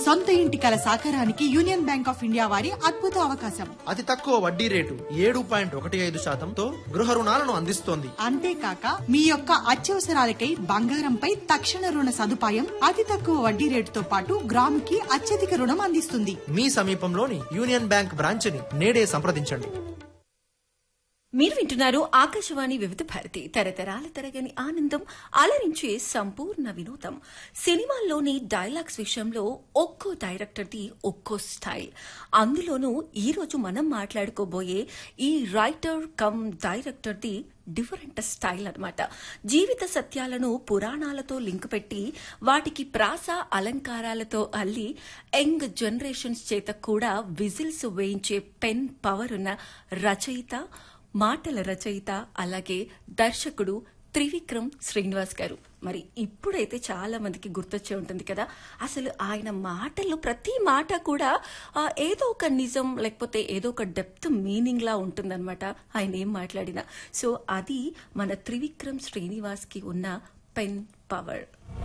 సొంత ఇంటి కల సాకారానికి యూనియన్ బ్యాంక్ ఆఫ్ ఇండియా వారి అద్భుత అవకాశం. అతి తక్కువ వడ్డీ రేటు 7.15% గృహ రుణాలను అందిస్తోంది. అంతేకాక మీ యొక్క అత్యవసరాలకై బంగారంపై తక్షణ రుణ సదుపాయం, అతి తక్కువ వడ్డీ రేటుతో పాటు గ్రాముకి అత్యధిక రుణం అందిస్తుంది. మీ సమీపంలోని యూనియన్ బ్యాంక్ బ్రాంచ్ ని నేడే సంప్రదించండి. మీరు వింటున్నారు ఆకాశవాణి వివిధ భారతి, తరతరాల తరగని ఆనందం, అలరించే సంపూర్ణ వినోదం. సినిమాల్లోని డైలాగ్స్ విషయంలో ఒక్కో డైరెక్టర్ది ఒక్కో స్టైల్. అందులోనూ ఈ రోజు మనం మాట్లాడుకోబోయే ఈ రైటర్ కమ్ డైరెక్టర్ది డిఫరెంట్ స్టైల్ అన్నమాట. జీవిత సత్యాలను పురాణాలతో లింక్ పెట్టి వాటికి ప్రాస అలంకారాలతో అల్లి యంగ్ జనరేషన్స్ చేత కూడా విజిల్స్ వేయించే పెన్ పవర్ ఉన్న రచయిత, మాటల రచయిత, అలాగే దర్శకుడు త్రివిక్రమ్ శ్రీనివాస్ గారు. మరి ఇప్పుడైతే చాలా మందికి గుర్తొచ్చే ఉంటుంది కదా, అసలు ఆయన మాటల్లో ప్రతి మాట కూడా ఏదో ఒక నిజం లేకపోతే ఏదో ఒక డెప్త్ మీనింగ్ లా ఉంటుందన్నమాట ఆయన ఏం మాట్లాడినా. సో అది మన త్రివిక్రమ్ శ్రీనివాస్ కి ఉన్న పెన్ పవర్.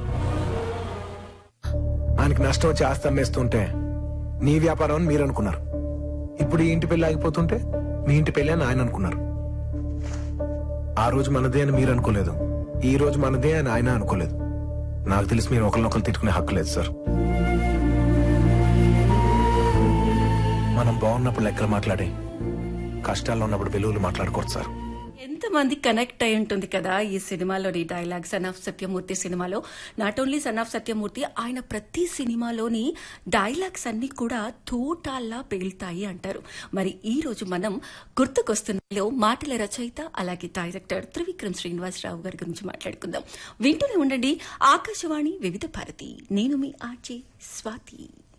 ఆయనకి నష్టం వచ్చి ఆస్తి అమ్మేస్తుంటే నీ వ్యాపారం అని మీరు అనుకున్నారు. ఇప్పుడు ఈ ఇంటి పెళ్లి ఆగిపోతుంటే మీ ఇంటి పెళ్లి అని ఆయన అనుకున్నారు. ఆ రోజు మనదే అని మీరు అనుకోలేదు, ఈ రోజు మనదే అని ఆయన అనుకోలేదు. నాకు తెలిసి మీరు ఒకరినొకరు తిట్టుకునే హక్కు లేదు సార్. మనం బాగున్నప్పుడు లెక్కలు మాట్లాడి కష్టాల్లో ఉన్నప్పుడు విలువలు మాట్లాడకూడదు సార్. ఎంతమంది కనెక్ట్ అయి ఉంటుంది కదా ఈ సినిమాలోని డైలాగ్. సన్ ఆఫ్ సత్యమూర్తి సినిమాలో not only son of Satyamurthy, ఆయన ప్రతి సినిమాలోని డైలాగ్స్ అన్ని కూడా తూటాల్లా పేలుతాయి అంటారు. మరి ఈ రోజు మనం గుర్తుకొస్తున్నలో మాటల రచయిత అలాగే డైరెక్టర్ త్రివిక్రమ్ శ్రీనివాసరావు గారి గురించి మాట్లాడుకుందాం. వింటూనే ఉండండి ఆకాశవాణి వివిధ భారతి. నేను మీ ఆర్జే స్వాతి.